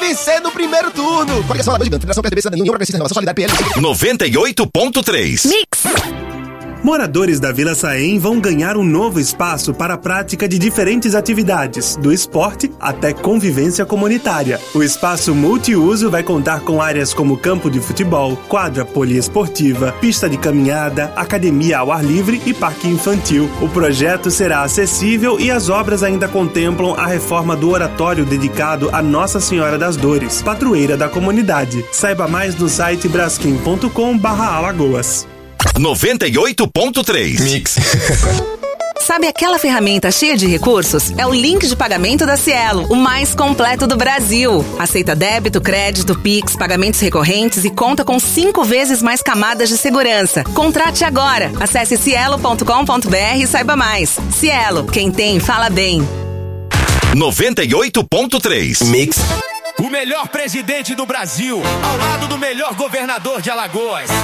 vencer no primeiro turno. Coligação Alagoas Gigante, Federação PSDB, Cidadania, União Progressista, Renovação Solidária, PL. 98.3 Mix. Moradores da Vila Saém vão ganhar um novo espaço para a prática de diferentes atividades, do esporte até convivência comunitária. O espaço multiuso vai contar com áreas como campo de futebol, quadra poliesportiva, pista de caminhada, academia ao ar livre e parque infantil. O projeto será acessível e as obras ainda contemplam a reforma do oratório dedicado a Nossa Senhora das Dores, padroeira da comunidade. Saiba mais no site braskem.com/Alagoas. 98.3 Mix. Sabe aquela ferramenta cheia de recursos? É o link de pagamento da Cielo, o mais completo do Brasil. Aceita débito, crédito, Pix, pagamentos recorrentes e conta com 5 vezes mais camadas de segurança. Contrate agora. Acesse cielo.com.br e saiba mais. Cielo, quem tem, fala bem. 98.3 Mix. O melhor presidente do Brasil, ao lado do melhor governador de Alagoas.